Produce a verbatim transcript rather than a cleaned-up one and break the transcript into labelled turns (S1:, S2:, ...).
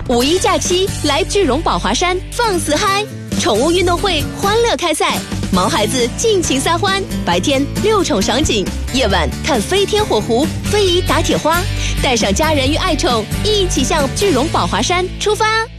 S1: 五一假期来巨荣宝华山放肆嗨，宠物运动会欢乐开赛，毛孩子尽情撒欢，白天六宠赏景，夜晚看飞天火狐、飞移打铁花，带上家人与爱宠，一起向巨荣宝华山出发。